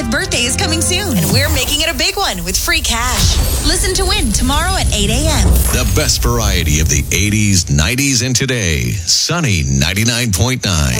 30th birthday is coming soon, and we're making it a big one with free cash. Listen to win tomorrow at 8 a.m. The best variety of the 80s, 90s, and today. Sunny 99.9.